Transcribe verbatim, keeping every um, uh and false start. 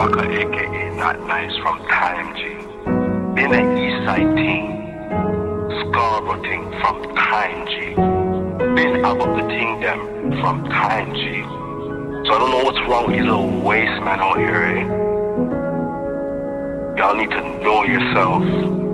Parker, aka Not Nice from Time G. Been an East Side team, Scarborough team from Time G. Been about the team them from Time G. So I don't know what's wrong with these little waste men out here, eh? Y'all need to know yourself.